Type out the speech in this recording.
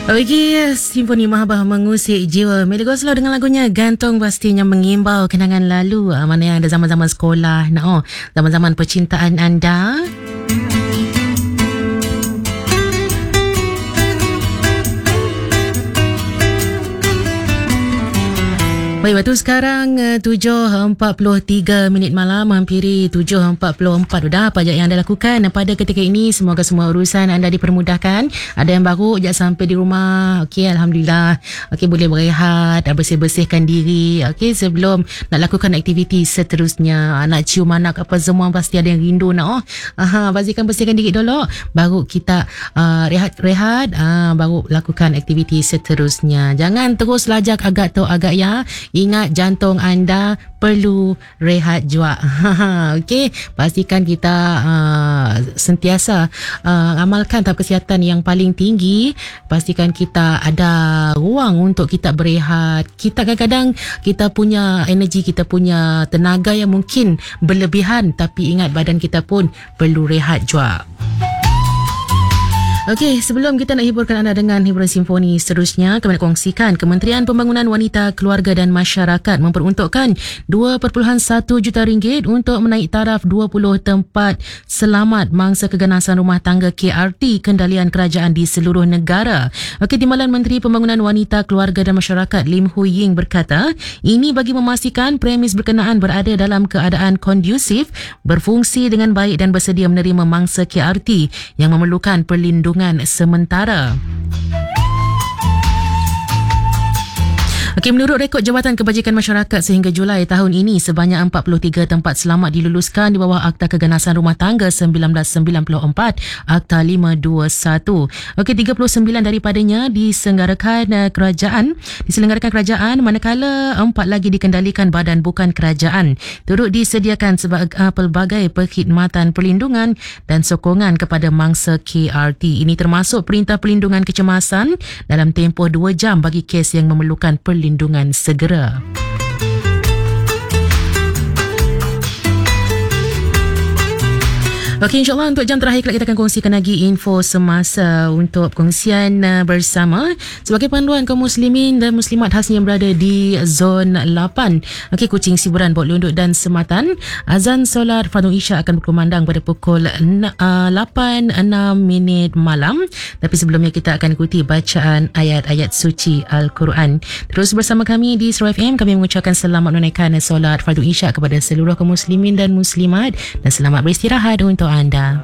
Okey, Simfoni Mahabah mengusik jiwa. Melly Goslow dengan lagunya Gantung pastinya mengimbau kenangan lalu. Mana yang ada zaman-zaman sekolah, zaman-zaman percintaan anda. Baik, waktu sekarang 7.43 minit malam, hampiri 7.44 dah. Apa yang anda lakukan pada ketika ini? Semoga semua urusan anda dipermudahkan. Ada yang baru sekejap sampai di rumah. Okey, Alhamdulillah. Okey, boleh berehat, bersih-bersihkan diri. Okey, sebelum nak lakukan aktiviti seterusnya. Nak cium anak apa semua, pasti ada yang rindu nak. Bersihkan diri dulu. Baru kita rehat-rehat. Baru lakukan aktiviti seterusnya. Jangan terus lajak agak tu agak ya. Ingat, jantung anda perlu rehat juga. Okey, pastikan kita sentiasa amalkan tahap kesihatan yang paling tinggi. Pastikan kita ada ruang untuk kita berehat. Kita kadang-kadang kita punya energi, kita punya tenaga yang mungkin berlebihan, tapi ingat badan kita pun perlu rehat juga. Okey, sebelum kita nak hiburkan anda dengan hiburan simfoni seterusnya, kami nak kongsikan Kementerian Pembangunan Wanita, Keluarga dan Masyarakat memperuntukkan 2.1 juta ringgit untuk menaik taraf 20 tempat selamat mangsa keganasan rumah tangga KRT kendalian kerajaan di seluruh negara. Okey, Timbalan Menteri Pembangunan Wanita, Keluarga dan Masyarakat Lim Hui Ying berkata, ini bagi memastikan premis berkenaan berada dalam keadaan kondusif, berfungsi dengan baik dan bersedia menerima mangsa KRT yang memerlukan perlindungan sementara. Okey, menurut rekod Jabatan Kebajikan Masyarakat sehingga Julai tahun ini, sebanyak 43 tempat selamat diluluskan di bawah Akta Keganasan Rumah Tangga 1994, Akta 521. Okey, 39 daripadanya diselenggarakan kerajaan, manakala 4 lagi dikendalikan badan bukan kerajaan. Turut disediakan pelbagai perkhidmatan perlindungan dan sokongan kepada mangsa KRT. Ini termasuk perintah perlindungan kecemasan dalam tempoh 2 jam bagi kes yang memerlukan perlindungan segera. Okey, insyaAllah untuk jam terakhir kita akan kongsikan lagi info semasa untuk kongsian bersama sebagai panduan kaum muslimin dan muslimat khasnya yang berada di zon 8. Okey, Kuching, Siburan, Bot Lunduk dan Sematan. Azan solat Fardu Isya akan berkumandang pada pukul 8.06 malam. Tapi sebelumnya kita akan ikuti bacaan ayat-ayat suci Al-Quran. Terus bersama kami di Suara FM, kami mengucapkan selamat menunaikan solat Fardu Isya kepada seluruh kaum muslimin dan muslimat dan selamat beristirahat untuk anda.